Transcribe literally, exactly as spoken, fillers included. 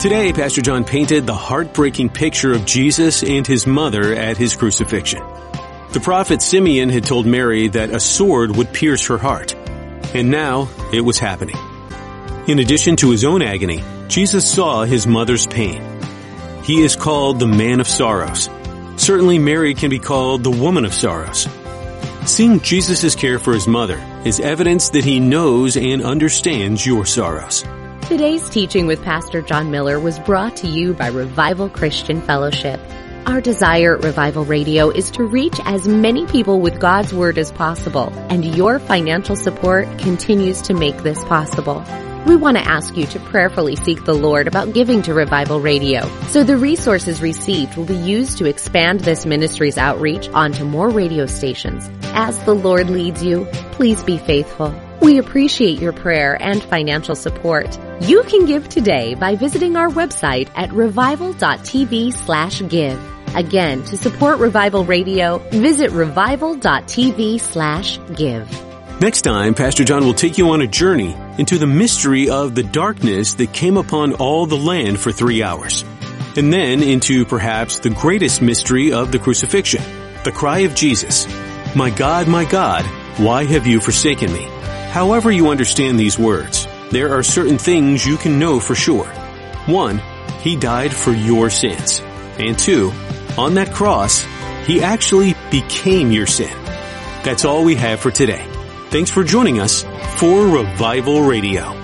Today, Pastor John painted the heartbreaking picture of Jesus and his mother at his crucifixion. The prophet Simeon had told Mary that a sword would pierce her heart, and now it was happening. In addition to his own agony, Jesus saw his mother's pain. He is called the Man of Sorrows. Certainly Mary can be called the Woman of Sorrows. Seeing Jesus' care for his mother is evidence that he knows and understands your sorrows. Today's teaching with Pastor John Miller was brought to you by Revival Christian Fellowship. Our desire at Revival Radio is to reach as many people with God's Word as possible, and your financial support continues to make this possible. We want to ask you to prayerfully seek the Lord about giving to Revival Radio, so the resources received will be used to expand this ministry's outreach onto more radio stations. As the Lord leads you, please be faithful. We appreciate your prayer and financial support. You can give today by visiting our website at revival.tv slash give. Again, to support Revival Radio, visit revival.tv slash give. Next time, Pastor John will take you on a journey into the mystery of the darkness that came upon all the land for three hours. And then into perhaps the greatest mystery of the crucifixion, the cry of Jesus, "My God, my God, why have you forsaken me?" However you understand these words, there are certain things you can know for sure. One, he died for your sins. And two, on that cross, he actually became your sin. That's all we have for today. Thanks for joining us for Revival Radio.